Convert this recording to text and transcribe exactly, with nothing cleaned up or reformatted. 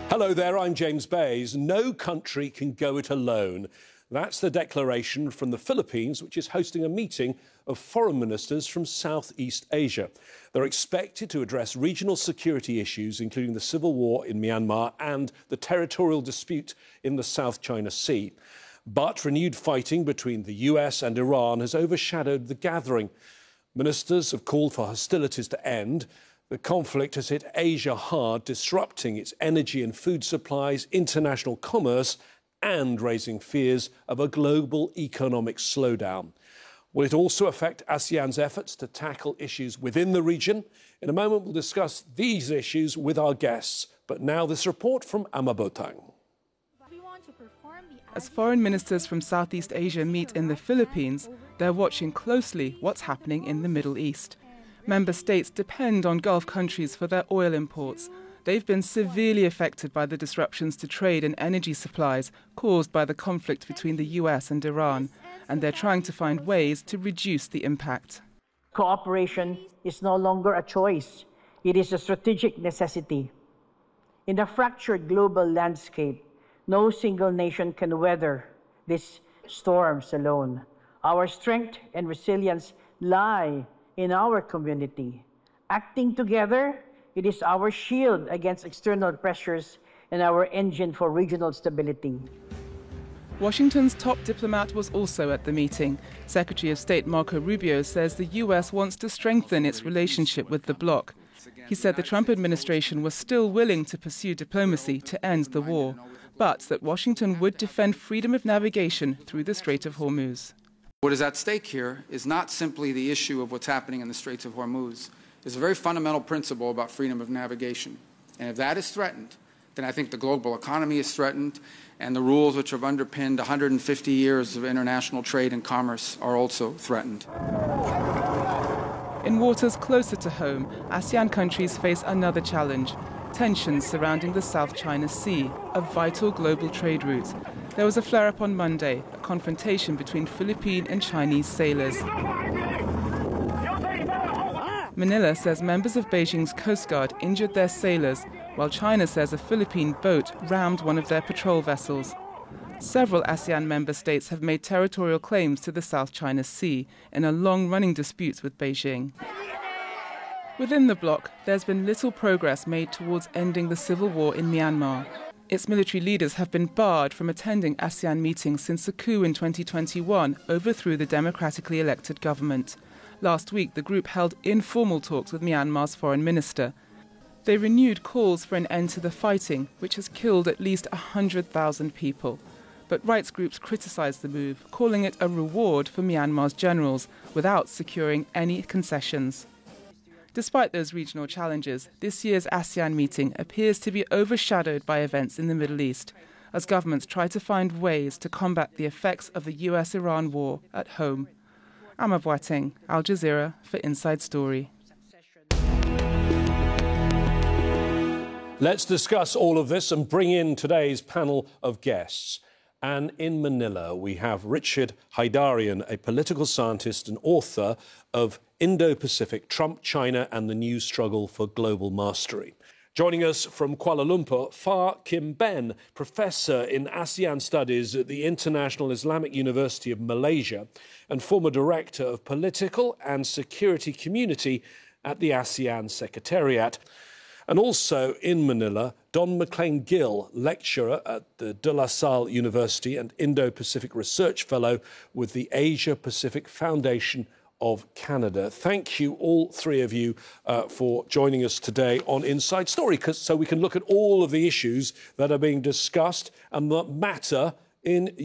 Hello there, I'm James Bays. No country can go it alone. That's the declaration from the Philippines, which is hosting a meeting of foreign ministers from Southeast Asia. They're expected to address regional security issues, including the civil war in Myanmar and the territorial dispute in the South China Sea. But renewed fighting between the U S and Iran has overshadowed the gathering. Ministers have called for hostilities to end. The conflict has hit Asia hard, disrupting its energy and food supplies, international commerce, and raising fears of a global economic slowdown. Will it also affect ASEAN's efforts to tackle issues within the region? In a moment, we'll discuss these issues with our guests. But now this report from Ama Botang. As foreign ministers from Southeast Asia meet in the Philippines, they're watching closely what's happening in the Middle East. Member states depend on Gulf countries for their oil imports. They've been severely affected by the disruptions to trade and energy supplies caused by the conflict between the U S and Iran, and they're trying to find ways to reduce the impact. Cooperation is no longer a choice. It is a strategic necessity. In a fractured global landscape, no single nation can weather these storms alone. Our strength and resilience lie in our community. Acting together, it is our shield against external pressures and our engine for regional stability. Washington's top diplomat was also at the meeting. Secretary of State Marco Rubio says the U S wants to strengthen its relationship with the bloc. He said the Trump administration was still willing to pursue diplomacy to end the war, but that Washington would defend freedom of navigation through the Strait of Hormuz. What is at stake here is not simply the issue of what's happening in the Straits of Hormuz. It's a very fundamental principle about freedom of navigation. And if that is threatened, then I think the global economy is threatened, and the rules which have underpinned one hundred fifty years of international trade and commerce are also threatened. In waters closer to home, ASEAN countries face another challenge: tensions surrounding the South China Sea, a vital global trade route. There was a flare-up on Monday, a confrontation between Philippine and Chinese sailors. Manila says members of Beijing's Coast Guard injured their sailors, while China says a Philippine boat rammed one of their patrol vessels. Several ASEAN member states have made territorial claims to the South China Sea in a long-running dispute with Beijing. Within the bloc, there's been little progress made towards ending the civil war in Myanmar. Its military leaders have been barred from attending ASEAN meetings since a coup in twenty twenty-one overthrew the democratically elected government. Last week, the group held informal talks with Myanmar's foreign minister. They renewed calls for an end to the fighting, which has killed at least one hundred thousand people. But rights groups criticized the move, calling it a reward for Myanmar's generals, without securing any concessions. Despite those regional challenges, this year's ASEAN meeting appears to be overshadowed by events in the Middle East, as governments try to find ways to combat the effects of the U S Iran war at home. Ama Botang, Al Jazeera for Inside Story. Let's discuss all of this and bring in today's panel of guests. And in Manila, we have Richard Heydarian, a political scientist and author of Indo-Pacific, Trump, China and the New Struggle for Global Mastery. Joining us from Kuala Lumpur, Fah Kim Ben, Professor in ASEAN Studies at the International Islamic University of Malaysia and former Director of Political and Security Community at the ASEAN Secretariat. And also in Manila, Don McLean Gill, lecturer at the De La Salle University and Indo-Pacific Research Fellow with the Asia Pacific Foundation of Canada. Thank you, all three of you, uh, for joining us today on Inside Story, so we can look at all of the issues that are being discussed and that matter in